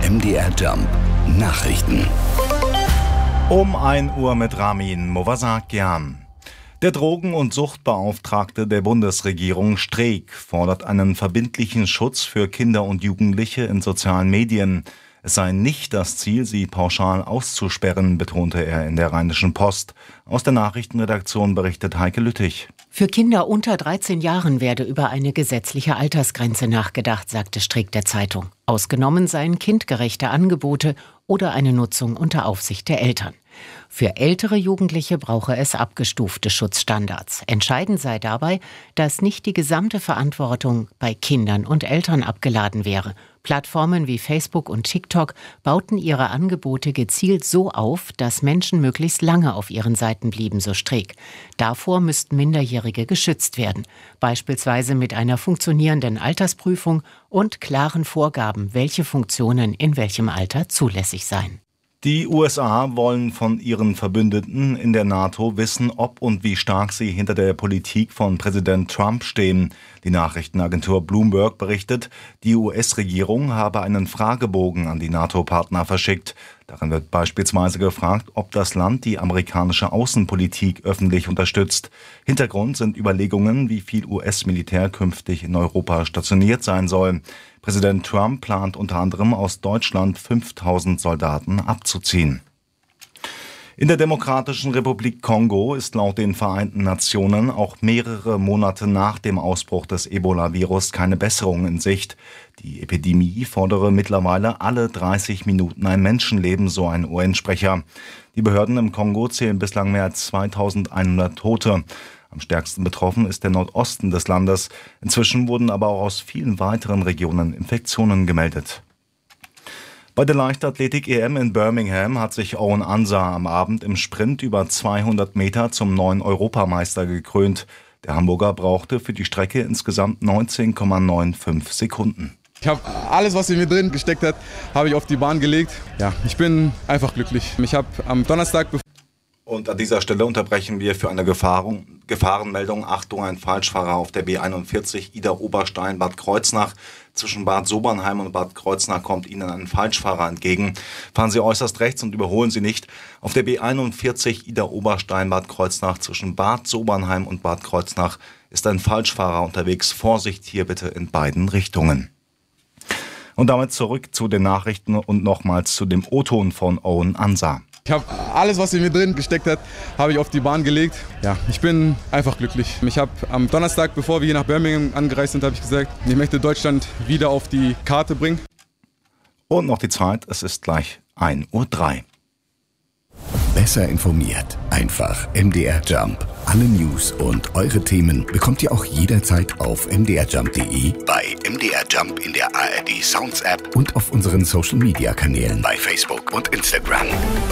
MDR Jump Nachrichten. Um 1 Uhr mit Ramin Movasakian. Der Drogen- und Suchtbeauftragte der Bundesregierung Streeck fordert einen verbindlichen Schutz für Kinder und Jugendliche in sozialen Medien. Es sei nicht das Ziel, sie pauschal auszusperren, betonte er in der Rheinischen Post. Aus der Nachrichtenredaktion berichtet Heike Lüttich. Für Kinder unter 13 Jahren werde über eine gesetzliche Altersgrenze nachgedacht, sagte Streeck der Zeitung. Ausgenommen seien kindgerechte Angebote oder eine Nutzung unter Aufsicht der Eltern. Für ältere Jugendliche brauche es abgestufte Schutzstandards. Entscheidend sei dabei, dass nicht die gesamte Verantwortung bei Kindern und Eltern abgeladen wäre. Plattformen wie Facebook und TikTok bauten ihre Angebote gezielt so auf, dass Menschen möglichst lange auf ihren Seiten blieben, so Streeck. Davor müssten Minderjährige geschützt werden, beispielsweise mit einer funktionierenden Altersprüfung und klaren Vorgaben, welche Funktionen in welchem Alter zulässig seien. Die USA wollen von ihren Verbündeten in der NATO wissen, ob und wie stark sie hinter der Politik von Präsident Trump stehen. Die Nachrichtenagentur Bloomberg berichtet, die US-Regierung habe einen Fragebogen an die NATO-Partner verschickt. Darin wird beispielsweise gefragt, ob das Land die amerikanische Außenpolitik öffentlich unterstützt. Hintergrund sind Überlegungen, wie viel US-Militär künftig in Europa stationiert sein soll. Präsident Trump plant unter anderem aus Deutschland 5000 Soldaten abzuziehen. In der Demokratischen Republik Kongo ist laut den Vereinten Nationen auch mehrere Monate nach dem Ausbruch des Ebola-Virus keine Besserung in Sicht. Die Epidemie fordere mittlerweile alle 30 Minuten ein Menschenleben, so ein UN-Sprecher. Die Behörden im Kongo zählen bislang mehr als 2100 Tote. Am stärksten betroffen ist der Nordosten des Landes. Inzwischen wurden aber auch aus vielen weiteren Regionen Infektionen gemeldet. Bei der Leichtathletik-EM in Birmingham hat sich Owen Ansah am Abend im Sprint über 200 Meter zum neuen Europameister gekrönt. Der Hamburger brauchte für die Strecke insgesamt 19,95 Sekunden. Ich habe alles, was in mir drin gesteckt hat, habe ich auf die Bahn gelegt. Ja, ich bin einfach glücklich. Ich habe am Donnerstag... Und an dieser Stelle unterbrechen wir für eine Gefahrenmeldung. Achtung, ein Falschfahrer auf der B41 Idar-Oberstein-Bad Kreuznach. Zwischen Bad Sobernheim und Bad Kreuznach kommt Ihnen ein Falschfahrer entgegen. Fahren Sie äußerst rechts und überholen Sie nicht. Auf der B41 Idar-Oberstein-Bad Kreuznach zwischen Bad Sobernheim und Bad Kreuznach ist ein Falschfahrer unterwegs. Vorsicht hier bitte in beiden Richtungen. Und damit zurück zu den Nachrichten und nochmals zu dem O-Ton von Owen Ansah. Ich habe alles, was in mir drin gesteckt hat, habe ich auf die Bahn gelegt. Ja, ich bin einfach glücklich. Ich habe am Donnerstag, bevor wir hier nach Birmingham angereist sind, habe ich gesagt, ich möchte Deutschland wieder auf die Karte bringen. Und noch die Zeit, es ist gleich 1:03 Uhr. Besser informiert. Einfach MDR Jump. Alle News und eure Themen bekommt ihr auch jederzeit auf mdrjump.de, bei MDR Jump in der ARD Sounds App und auf unseren Social Media Kanälen bei Facebook und Instagram.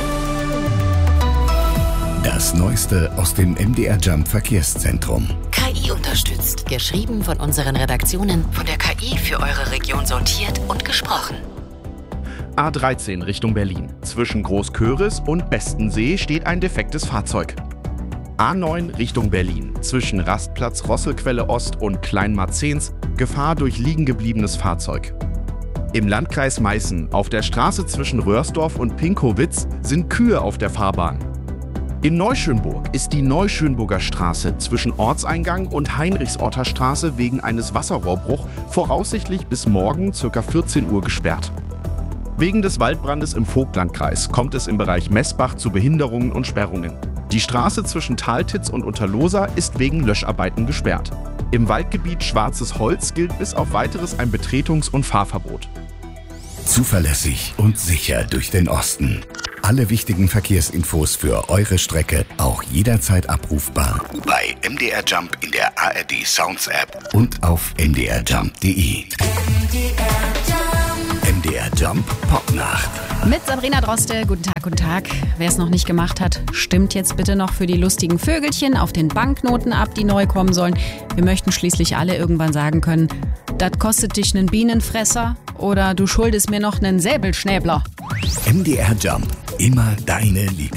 Das Neueste aus dem MDR Jump Verkehrszentrum. KI unterstützt. Geschrieben von unseren Redaktionen, von der KI für eure Region sortiert und gesprochen. A13 Richtung Berlin. Zwischen Großköris und Bestensee steht ein defektes Fahrzeug. A9 Richtung Berlin. Zwischen Rastplatz Rosselquelle Ost und Kleinmarzens Gefahr durch liegengebliebenes Fahrzeug. Im Landkreis Meißen auf der Straße zwischen Röhrsdorf und Pinkowitz sind Kühe auf der Fahrbahn. In Neuschönburg ist die Neuschönburger Straße zwischen Ortseingang und Heinrichsorter Straße wegen eines Wasserrohrbruchs voraussichtlich bis morgen ca. 14 Uhr gesperrt. Wegen des Waldbrandes im Vogtlandkreis kommt es im Bereich Messbach zu Behinderungen und Sperrungen. Die Straße zwischen Taltitz und Unterlosa ist wegen Löscharbeiten gesperrt. Im Waldgebiet Schwarzes Holz gilt bis auf Weiteres ein Betretungs- und Fahrverbot. Zuverlässig und sicher durch den Osten. Alle wichtigen Verkehrsinfos für eure Strecke auch jederzeit abrufbar bei MDR Jump in der ARD Sounds App und auf mdrjump.de. MDR Jump Popnacht. Mit Sabrina Droste. Guten Tag, guten Tag. Wer es noch nicht gemacht hat, stimmt jetzt bitte noch für die lustigen Vögelchen auf den Banknoten ab, die neu kommen sollen. Wir möchten schließlich alle irgendwann sagen können, das kostet dich einen Bienenfresser oder du schuldest mir noch einen Säbelschnäbler. MDR Jump. Immer deine Lieblings.